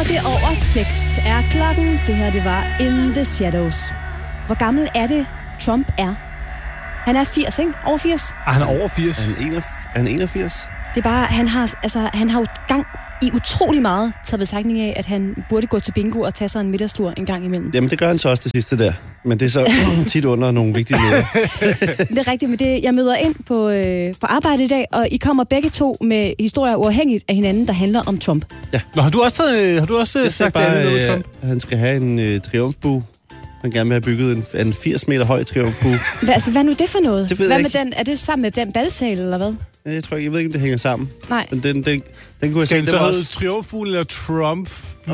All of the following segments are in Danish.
6 er klokken. Det her, det var In the Shadows. Hvor gammel er det, Trump er? Han er 80, ikke? Over 80? Han er over 80. Er han 81? Det er bare, han har jo gang i utrolig meget taget betragtning af, at han burde gå til bingo og tage sig en middagslur en gang imellem. Jamen, det gør han så også det sidste der. Men det er så tit under nogle vigtige møder. Det er rigtigt, men jeg møder ind på arbejde i dag, og I kommer begge to med historier uafhængigt af hinanden, der handler om Trump. Ja. Nå, har du også sagt til andet Trump? Han skal have en triumfbue. Han gerne vil have bygget en 80 meter høj triumfbue. Hvad nu det for noget? Det ved hvad jeg med ikke. den? Er det sammen med den balsal, eller hvad? Jeg ved ikke, om det hænger sammen. Nej. Men den kunne jeg Skal se, den det så var hedde også... Triumfbuen eller Trump?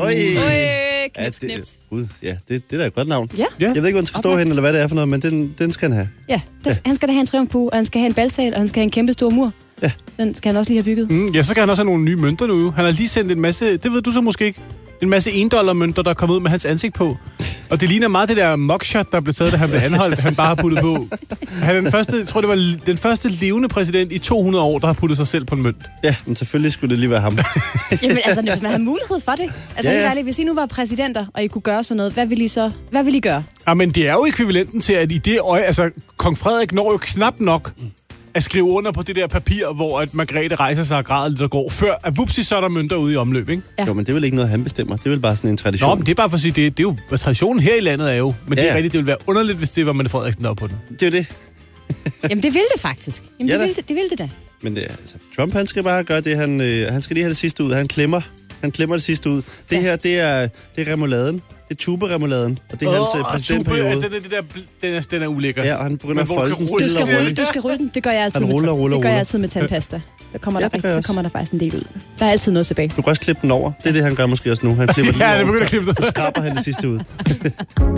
Knips, knips. Det er da et godt navn. Ja. Jeg ved ikke, hvor den skal stå hen, eller hvad det er for noget, men den skal han have. Ja, han skal da have en triumfbue, og han skal have en balsal, og han skal have en kæmpe stor mur. Ja. Den skal han også lige have bygget. Ja, så kan han også have nogle nye mønter nu. Han har lige sendt en masse, det ved du så måske ikke, en masse $1-mønter, der er kommet ud med hans ansigt på. Og det ligner meget det der mugshot, der blev taget, da han blev anholdt, han bare har puttet på. Han er den første, jeg tror, det var den første levende præsident i 200 år, der har puttet sig selv på en mønt. Ja, men selvfølgelig skulle det lige være ham. Jamen altså, hvis man har mulighed for det. Altså, Ja. helt ærligt, hvis I nu var præsidenter, og I kunne gøre sådan noget, hvad vil I gøre? Ja, men det er jo ekvivalenten til, at i det øje, altså, kong Frederik når jo knap nok at skrive under på det der papir, hvor at Margrethe rejser sig og græder lidt og går, før at vupsi, så er der mønter ude i omløb, ikke? Ja. Jo, men det er vel ikke noget, han bestemmer. Det er vel bare sådan en tradition. Nå, men det er bare for at sige, det er jo, hvad traditionen her i landet er jo, men det er rigtigt, det ville være underligt, hvis det var Mette Frederiksen, der var på den. Det er jo det. Jamen, det vil det faktisk. Jamen, Ja, det vil det da. Men altså, Trump, han skal bare gøre det, han skal lige have det sidste ud. Han klemmer det sidste ud. Det her, det er remouladen. Det er tuberemouladen. Og det er hans præsidentperiode. Den er ulækker. Ja, og han begynder at Men hvor folde kan den rulle? stille og roligt. Du skal rulle den. Det gør jeg altid, Han ruller. det gør jeg altid med tandpasta. Så kommer der faktisk en del ud. Der er altid noget tilbage. Du kan også klippe den over. Det er det, han gør måske også nu. Han klipper den Ja, lige det over. begynder at klippe det. Så skraber han det sidste ud.